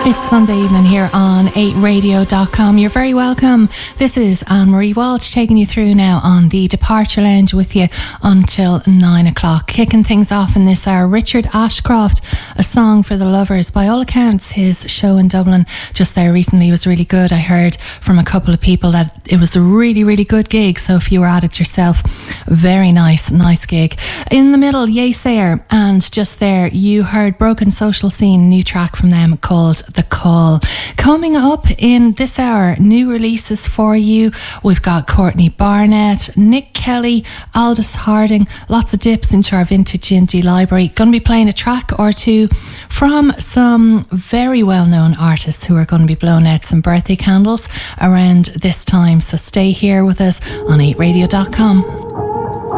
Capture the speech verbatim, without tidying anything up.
Sunday evening here on eight radio dot com. You're very welcome. This is Anne-Marie Walsh taking you through now on the Departure Lounge with you until nine o'clock. Kicking things off in this hour, Richard Ashcroft, A Song for the Lovers. By all accounts, his show in Dublin just there recently was really good. I heard from a couple of people that it was a really, really good gig. So if you were at it yourself, very nice, nice gig. In the middle, Yesayer, and just there you heard Broken Social Scene, new track from them called The Call. Coming up in this hour, new releases for you. We've got Courtney Barnett, Nick Kelly, Aldous Harding, lots of dips into our vintage indie library. Going to be playing a track or two from some very well-known artists who are going to be blowing out some birthday candles around this time. So stay here with us on eight radio dot com.